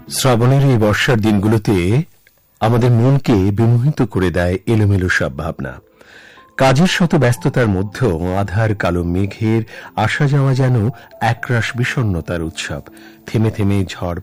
শ্রাবণের এই বর্ষার দিনগুলোতে আমাদের মনকে বিমোহিত করে দেয় এলোমেলো সব ভাবনা। কাজের শত ব্যস্ততার মধ্যেও আধার কালো মেঘের আসা যাওয়া যেন একরাশ বিষণ্ণতার উৎসব। থেমে থেমে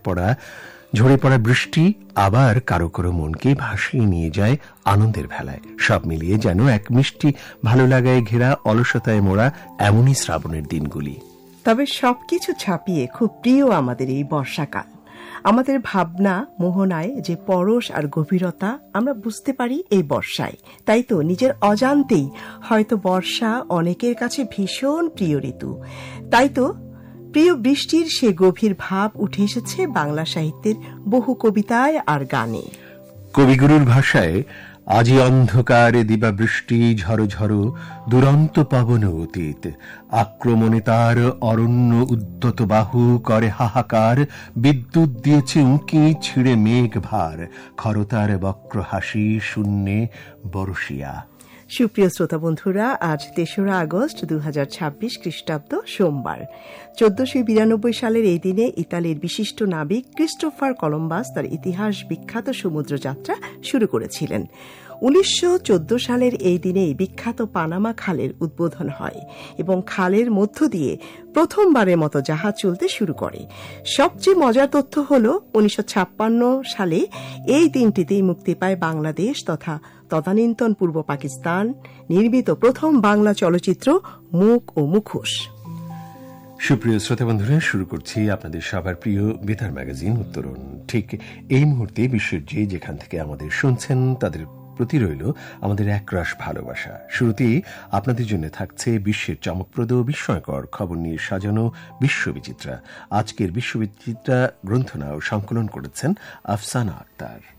ঝরে পড়া বৃষ্টি আবার কারো কারো মনকে ভাসিয়ে নিয়ে যায় আনন্দের ভেলায়। সব মিলিয়ে যেন এক মিষ্টি ভালো লাগায় ঘেরা, অলসতায় মোড়া এমনই শ্রাবণের দিনগুলি। তবে সবকিছু ছাপিয়ে খুব প্রিয় আমাদের এই বর্ষাকাল। আমাদের ভাবনা মোহনায় যে পরশ আর গভীরতা আমরা বুঝতে পারি এই বর্ষায়। তাই তো নিজের অজান্তেই হয়তো বর্ষা অনেকের কাছে ভীষণ প্রিয় ঋতু। তাই তো প্রিয় বৃষ্টির সে গভীর ভাব উঠে এসেছে বাংলা সাহিত্যের বহু কবিতায় আর গানে। কবিগুরুর ভাষায়, আজি অন্ধকারে দিবা বৃষ্টি ঝড়ো ঝড়ো, দুরন্ত পবন অতীত, আক্রমণে তার অরণ্য উদ্যত বাহু করে হাহাকার, বিদ্যুৎ দিয়েছে উঁকি ছিঁড়ে মেঘ ভার, খরতার বক্র হাসি শূন্যে বরসিয়া। সুপ্রিয় শ্রোতা বন্ধুরা, আজ ৩রা আগস্ট ২০২৬ খ্রিস্টাব্দ সোমবার। ১৪৯২ সালের এই দিনে ইতালির বিশিষ্ট নাবিক ক্রিস্টোফার কলম্বাস তার ইতিহাস বিখ্যাত সমুদ্র যাত্রা শুরু করেছিলেন। ১৯১৪ সালের এই দিনেই বিখ্যাত পানামা খালের উদ্বোধন হয় এবং খালের মধ্য দিয়ে প্রথমবারের মতো জাহাজ চলতে শুরু করে। সবচেয়ে মজার তথ্য হল ১৯৫৬ সালে এই দিনটিতেই মুক্তি পায় বাংলাদেশ তথা তদানীন্তন পূর্ব পাকিস্তান নির্মিত প্রথম বাংলা চলচ্চিত্র মুখ ও মুখোশ। সুপ্রিয় শ্রোতা বন্ধুরা, শুরু করছি আপনাদের সবার প্রিয় বেতার ম্যাগাজিন উত্তরণ। ঠিক এই মুহূর্তে বিশ্বের যেখান থেকে আমাদের শুনছেন তাদের প্রতি রইল আমাদের একরাশ ভালোবাসা। শুরুতেই আপনাদের জন্য থাকছে বিশ্বের চমকপ্রদ বিস্ময়কর খবর নিয়ে সাজানো বিশ্ববিচিত্রা। আজকের বিশ্ববিচিত্রা গ্রন্থনা ও সংকলন করেছেন আফসানা আক্তার।